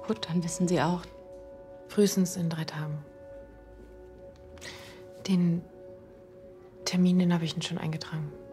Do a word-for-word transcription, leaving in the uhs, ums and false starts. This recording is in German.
Gut, dann wissen Sie auch. Frühestens in drei Tagen. Den Termin, den habe ich Ihnen schon eingetragen.